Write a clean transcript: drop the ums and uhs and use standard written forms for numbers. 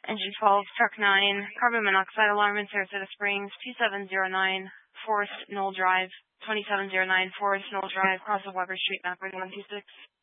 Engine 12, Truck 9, carbon monoxide alarm in Sarasota Springs, 2709 Forest Knoll Drive, 2709 Forest Knoll Drive, across the Weber Street, map 126.